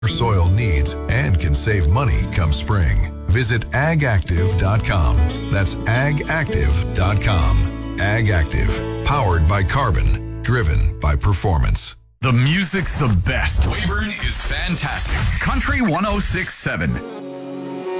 your soil needs and can save money come spring. Visit agactive.com. That's agactive.com. AgActive, powered by carbon, driven by performance. The music's the best. Weyburn is fantastic. Country 106.7.